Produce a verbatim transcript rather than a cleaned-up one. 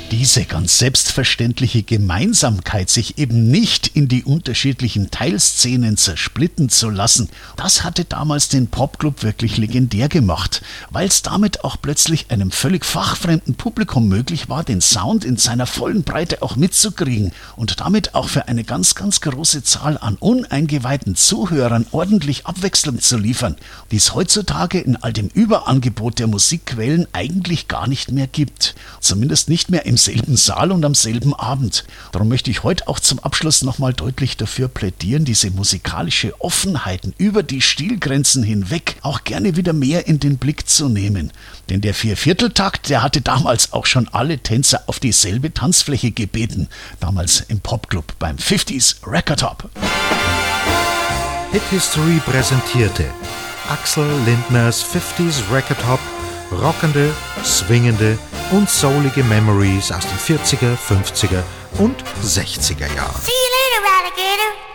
Diese ganz selbstverständliche Gemeinsamkeit, sich eben nicht in die unterschiedlichen Teilszenen zersplitten zu lassen, das hatte damals den Popclub wirklich legendär gemacht, weil es damit auch plötzlich einem völlig fachfremden Publikum möglich war, den Sound in seiner vollen Breite auch mitzukriegen und damit auch für eine ganz, ganz große Zahl an uneingeweihten Zuhörern ordentlich Abwechslung zu liefern, die es heutzutage in all dem Überangebot der Musikquellen eigentlich gar nicht mehr gibt. Zumindest nicht mehr im selben Saal und am selben Abend. Darum möchte ich heute auch zum Abschluss nochmal deutlich dafür plädieren, diese musikalische Offenheiten über die Stilgrenzen hinweg auch gerne wieder mehr in den Blick zu nehmen. Denn der Viervierteltakt, der hatte damals auch schon alle Tänzer auf dieselbe Tanzfläche gebeten. Damals im Popclub beim fünfziger Record Hop. Hit History präsentierte Axel Lindners fünfziger Record Hop, rockende, swingende und soulige Memories aus den vierziger, fünfziger und sechziger Jahren. See you later, alligator.